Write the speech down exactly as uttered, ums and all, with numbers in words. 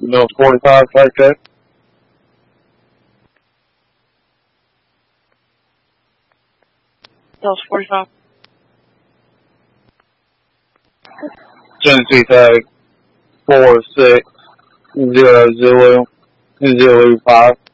No forty-five, flight check. Delta forty-five. Genesee tag four six zero zero zero five.